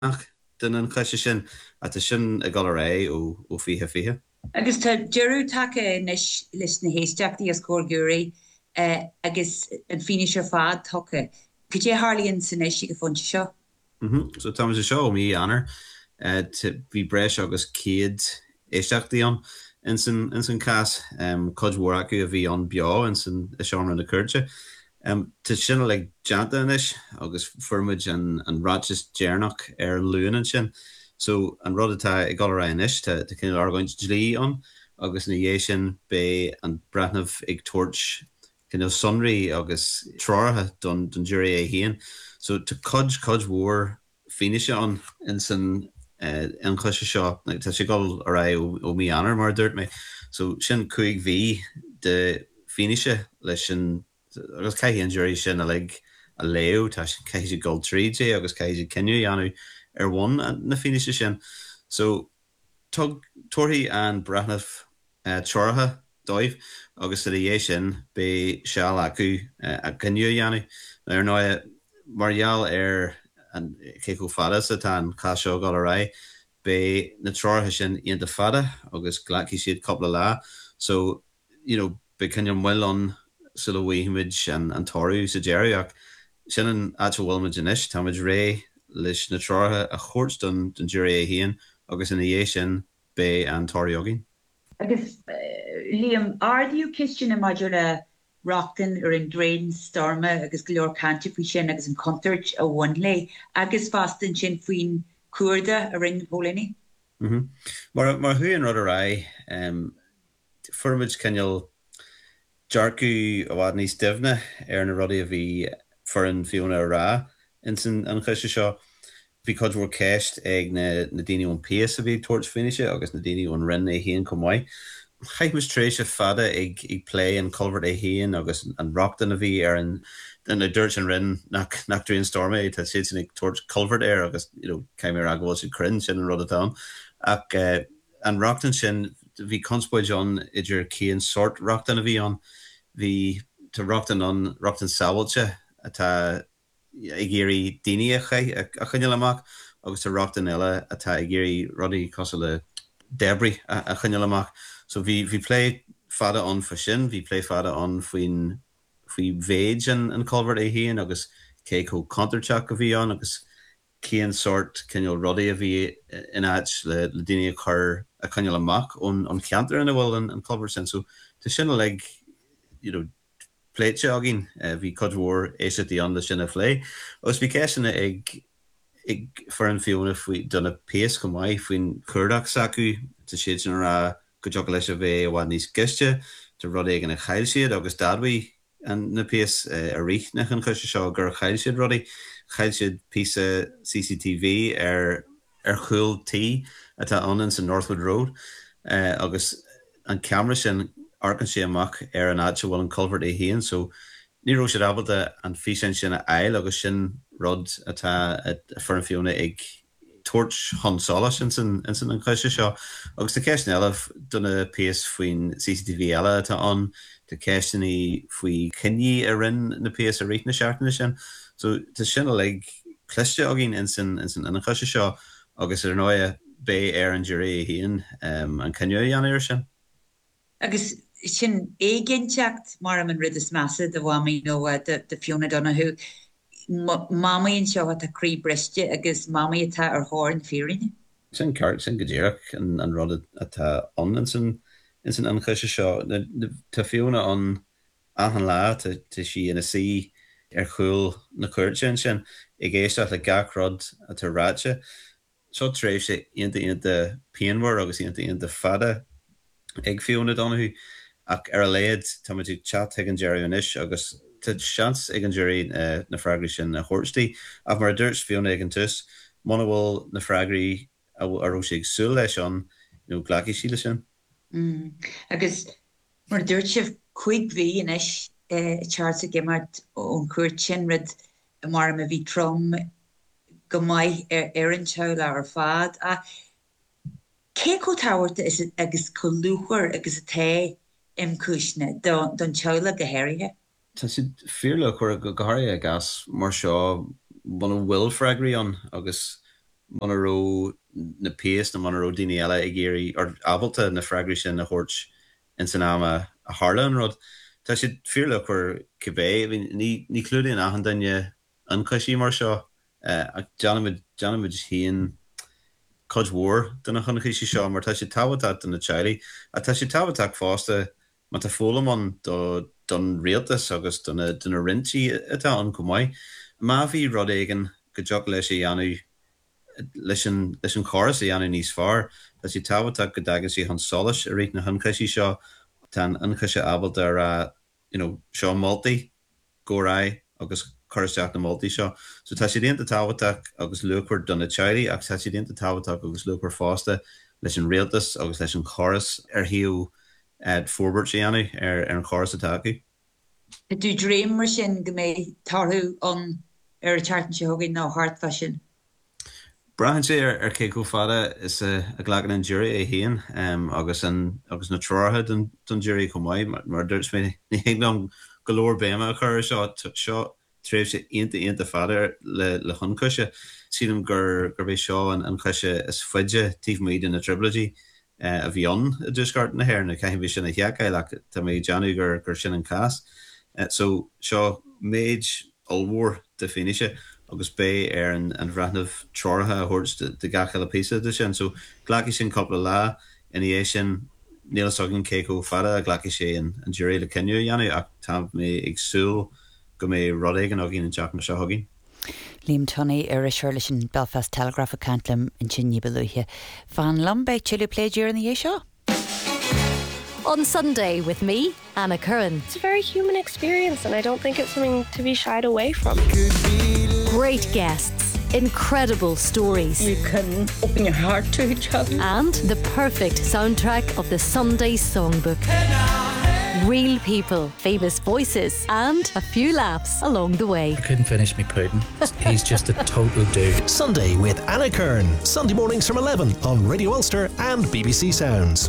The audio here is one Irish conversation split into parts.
ach den an caiise sin a tá sin a gal ré ó fihe fihe. Agus tá jeú take leis na héisteachtaí a scógurí agus an fiine se fad tucha. Cu é Harlíonn san éis go funte seo? So tá se seo mí anar hí breis agus céad éisteachtaí an in san cas codhór acu a bhí an beá in san seán na curte. Tá sinna le janta inis agus formid an ráis déarnach ar an luúan an sin. So an rud atá ag gal ra inis tá cin argaint dlí an agus na dhé sin be an brathnamh ag tuairt cin sunraí agus trátha don dúré é hían. So tá cod mhór fineise an in san an chuise seo tá sé gal a ra ó mí anar mar dúirt mé. So sin chuig bhí de fineise leis sin agus cai an jury sin a leo tá cai gold trí agus cai ceniu anú ar bhain na fineise sin. So tug tuairthaí an brathnamh teoratha dóibh agus a dhé sin be seall acu a ceniu anú. Ar ná margheall ar an céú fada sa tá an caisio gal a ra be na trátha sin ionanta fada agus ghlaci siad coppla lá. So be cenne bhfuil an sulhhuiimiid an toú sa déireach sin an bhfuilmid inis táid ré leis na trátha a chóirt don dúré hían agus in dhé sin be an toíogin. Agus Liam, ardíú kistin a maidir le rocktan ar an drain storme agus go leor cante fao sin agus an concert a bhain lei agus fastan sin faoin cuarda a ring Pólini. Mar thuan rud a ra formid ceal jarcu a bhhad níos dimhne ar na rudí a bhí foran fiúna rá in san an chuise seo bhí codhór ceist ag na daine ón pías a bhí tuairt fineise agus na daine ón rinn é híon commáid. Chaith mis trééis se fada ag play an culvert é híon agus an rocktan a bhí ar an dúirt an rinn nachdríon stormé tá si sin ag tuairt culvert air agus caiimir agháil sin crin sin an rudatá. Ach an rocktan sin bhí conspóid an idir cían sort rocktan a bhí an hí tá rocktan sábailte atá ag géirí daine a chuine amach agus tá rocktan eile atá ag géirí rudaí cos le debris a chuine amach. So hí play fada an fa sin, hí play fada an faoi bhéid an culvert é híon agus cé có contarteach a bhí an agus cían sort cinneal rudaí a bhí in áit le daine chur a chuine amach ón ceantar in bhfuil an culvert sin. So tá sinna le pléite agin hí codhór éisií an de sinna lé. Os bhí ceisina ag for an fiúna faoi donna péas go maiid faoin chuirdaach sacu tá siad sin ra go jo leis a bheith bhhaid níos giiste de rud ag an chail siad agus dadhaí an na pías a rí nach an chuise seo gur chail siad rudaí chail siad pí CCTV ar chuúiltí atá anan san Northwood Road agus an camera sin arcan sé amach ar an áte bhfuil an culvert é híon. So níró sé abalta an fi sin a eil agus sin rud atá for an fiúna ag tuairt hansála sin an chuise seo. Agus tá ceisna eileh donna pías faoin CCTV eile atá an de ceisina faoi cinní a rinn na pías a réit na seaachtainna sin. So tá sinna le cluiste agin in san an chuise seo agus ar nóia bé ar an dúré híon an cinne an sin. Agus sin éigenseacht mar am an ridas massa de bhhaí nó de fiúna donnathú. Mamaíonn seo atárí breiste agus mamaí atá ar háir an férin. Sin ceart sin godéireach an rud atá an in san an chuise seo. Tá fiúna an ahan lá tá si ina si ar chuúil na cuairte sin ag géisteach le gachrod atá ráte. Seo trééis sé ionanta peanmhar agus ionanta fada ag fiúna donnathú ach ar a léad tá tú chat ag an Jerry inis agus tá seans ag an jury na freagraí sin na chóirtí ach mar dúirt fiúna ag an tus mana bhfuil na freagraí aró sé agsú leis an ghlaci síle sin. Agus mar dúirt sih chuig bhí inis Charles a gimmart ón cuairt sin rid mar a bhí trom go maiid ar an teile ar fad a cé có táhairta is agus choúchar agus a té imcúisne don teile go héirithe. Tá si fearle chuir go gáir a gas mar seo buna bhfuil freigraí an agus Monroe na pace na Monroe Daniela Igeri or Abalta na fragris in na horch in Sanama a Harlan rod. Tá si fearlach ar Quebec ní clúdaí an ahan danne ancaisí mar seo Janimid híon cod war duna chunnaí si seo mar tá si táhatá duna Chile a tá si táhaach fásta má tá fólamán don réaltas agus duna rintí atá an cumáid. Má bhí rud éigen go deach leis é anú leis an choras é anú níos fearr, Tá si táhaach go dagas í an solas a réit na huncaisí seo tá ancaise abal ar seo multi gorá agus choisteach na multi seo. So tá sé déanta táhaach agus luúir donna Chile ach tá sé déanta táhaach agus luúir fásta leis an réaltas agus leis an choras ar hiú forbert sé anú ar an choras atácu. Dú dream mar sin go mé tarthú an ar a chartan se hogin ná hart fashion. Brahan sé ar cé go fada is a ghlagan an jury é híon agus na tráthe don jury cumáid mar dúirt mé ní ná golóir béime a chur seo tréimh sé ionta fada le huncaise. Sílam gur bhéh seo an chuise is fuide tíh méid in na triblogy a bhíon a dúsgart na hair na caiim bhí sin na heacail le tá mé deanú gur sin an cas. So seo méid allmór de finisise agus bé ar an bhreathnamh trátha a thuirt de gachail a písa de sin. So ghlaci sin coppla lá in é sin nílas agan cé go fada a ghlaci sé an jury le cinniú dhéanú ach tá mé agsúil go mé rud éigen a gin an teach na se hagin. Liam Tunney ar a seir leis an Belfast Telegraph a Cantlam in Chinní Beluhe. Fan Lumbay Chili play during the show. On Sunday with me, Anna Curran. It's a very human experience and I don't think it's something to be shied away from. Great guests, incredible stories. You can open your heart to each other. And the perfect soundtrack of the Sunday Songbook. Real people, famous voices, and a few laughs along the way. I couldn't finish me pudding. He's just a total dude. Sunday with Anna Kern. Sunday mornings from 11 on Radio Ulster and BBC Sounds.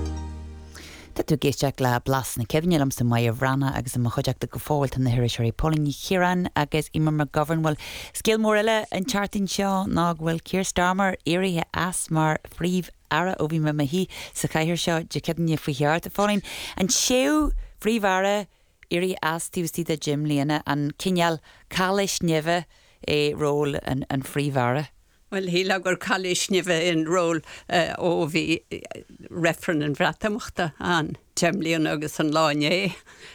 Tá tú géisteach le blas na ceimhneilm sa mai a bhreana agus am chuideach de go fáilt na hirir seir Pauline Chiran agus Imar McGovern bhfuil scéal mór eile an chartain seo ná bhfuil Keir Starmer éirithe as mar phríomh ara ó bhí me hí sa caiithir seo de ceimhne faoi cheart a fáin an séu phríomh ara éirithe as tíostí de Jim Líana an cineal cális neve é ról an phríomh ara. Well, hí le gur cálisníomh in ról ó bhí referen an bhreatamachta an Jim Líana agus an láine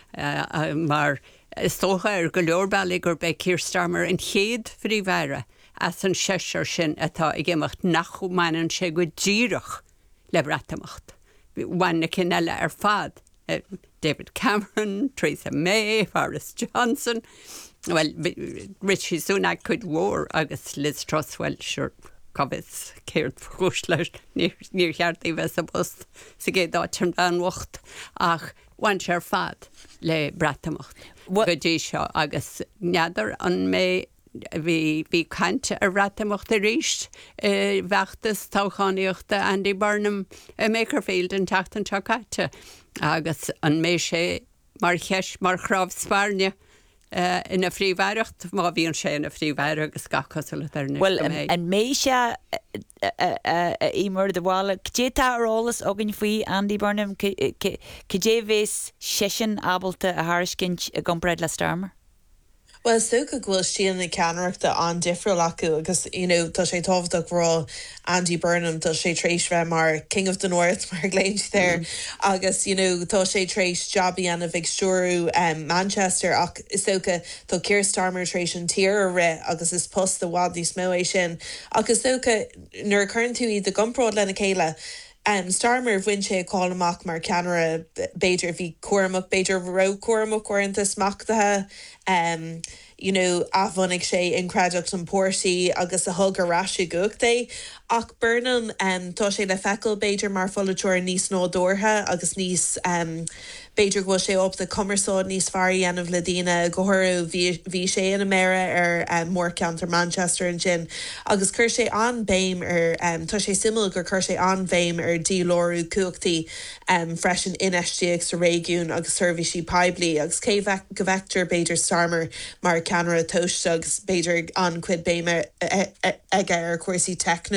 mar is tócha ar go leorbelí gur be Keir Starmer in chéad phríomh as an séisiir sin atá I gimimecht nach mainan sé go díirech le bhreatamacht. Bhainna cineile ar fad David Cameron, Theresa May, Boris Johnson. Well, Richie Sunak could war agus Liz Truss, well, sure, Covis céirt fúis leis níor cheartaí bheits a bust sa gé dáitim an wacht ach bhain sé ar fad le breatamacht. Go dtí seo agus neadar an mé bhí cainte ar breatamacht a ríist bheachtas táchaíochta Andy Burnham a Makerfield an teachtan teáite agus an mé sé mar cheis mar chrábh Spáirne in a phríomhaireacht má bhíonn sé in a phríomhhaire agus gachasúla ar na. Well, an mé se imar de bhála cétá arolalas agan faoi Andy Burnham cé bhés sesin abalta a thairiscint a gompraid le Starmer? Well, so go bhfuil sían na ceanreachta an difriúil acu agus tá sé tábhachtach rá Andy Burnham tá sé tréis bheith mar King of the North mar gléint there agus tá sé tréis jobí anna bhíh stúrú Manchester ach is socha tá Keir Starmer tréis an tír a ré agus is post a bhád níos mó é sin agus socha nuair chuann tú iad de gomrád lena chéile Starmer bhain sé cáil amach mar ceanara beidir bhí cuaramach beidir ro cuaramach cuaranta smachtathe ahhanig sé increadocht an póirsaí agus a thug arráisiú gugta ach Burnham tá sé le fecail beidir mar folatúir níos nódótha agus níos beidir go sé op de commersá níos farí anmh le dína gohorú hí sé in Amera mór counter Manchester an gin agus chur sé an béim tá sé simú gur chur sé an bhéim dílóú cuachtaí freisin inestíag sa réún agus servicesí peblií agus cé go vector beidir starmer mar Canara toistegus beidir an cuid béime ag cuasí techno